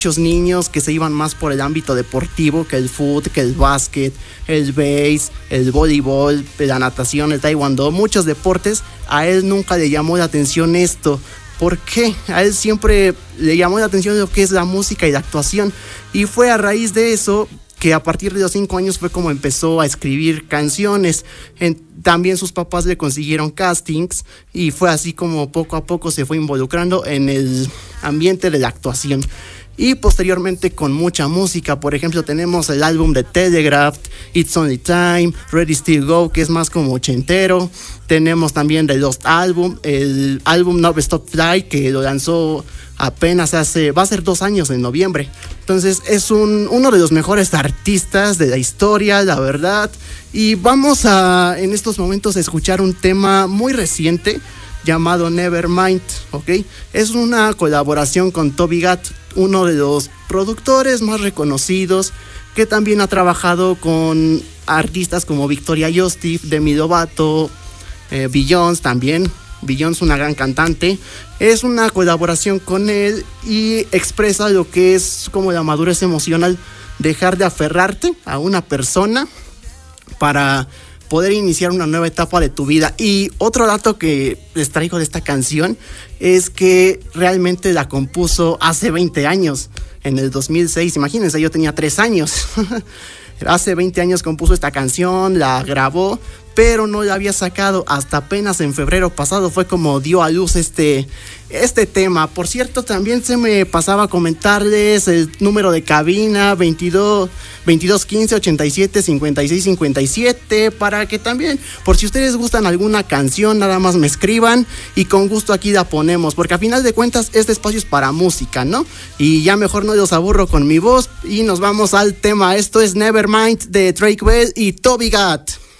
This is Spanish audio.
muchos niños que se iban más por el ámbito deportivo, que el fútbol, que el básquet, el base, el voleibol, la natación, el taekwondo, muchos deportes. A él nunca le llamó la atención esto. ¿Por qué? A él siempre le llamó la atención lo que es la música y la actuación. Y fue a raíz de eso que a partir de los 5 años fue como empezó a escribir canciones. También sus papás le consiguieron castings y fue así como poco a poco se fue involucrando en el ambiente de la actuación. Y posteriormente con mucha música, por ejemplo tenemos el álbum de Telegraph, It's Only Time, Ready Still Go, que es más como ochentero. Tenemos también The Lost Album, el álbum Never Stop Fly, que lo lanzó apenas va a ser 2 años en noviembre. Entonces es uno de los mejores artistas de la historia, la verdad. Y vamos en estos momentos a escuchar un tema muy reciente llamado Nevermind, ¿ok? Es una colaboración con Toby Gad, uno de los productores más reconocidos, que también ha trabajado con artistas como Victoria Justice, Demi Lovato, Beyoncé también. Beyoncé, una gran cantante. Es una colaboración con él y expresa lo que es como la madurez emocional, dejar de aferrarte a una persona para poder iniciar una nueva etapa de tu vida. Y otro dato que les traigo de esta canción es que realmente la compuso hace 20 años, en el 2006. Imagínense, yo tenía 3 años. Hace 20 años compuso esta canción, la grabó, pero no la había sacado hasta apenas en febrero pasado. Fue como dio a luz este tema. Por cierto, también se me pasaba a comentarles el número de cabina 22 15 87 56 57, para que también, por si ustedes gustan alguna canción, nada más me escriban y con gusto aquí la ponemos, porque a final de cuentas este espacio es para música, ¿no? Y ya mejor no los aburro con mi voz y nos vamos al tema. Esto es Nevermind de Drake Bell y Toby Gad.